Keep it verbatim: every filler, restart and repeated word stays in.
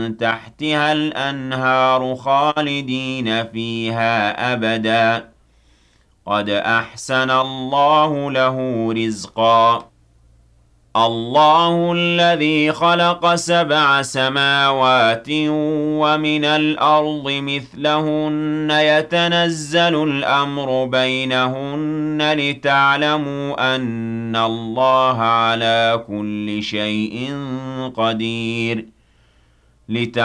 تحتها الأنهار خالدين فيها أبدا قد أحسن الله له رزقا الله الذي خلق سبع سماوات ومن الأرض مثلهن يتنزل الأمر بينهن لتعلموا أن الله على كل شيء قدير